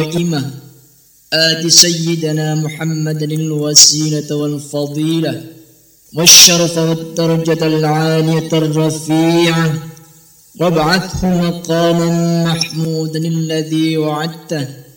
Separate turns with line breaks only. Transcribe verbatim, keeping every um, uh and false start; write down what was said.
قائمة آت سيدنا محمد الوسيلة والفضيلة والشرف والدرجة العالية الرفيعة وابعثه مقاما محمودا الذي وعدته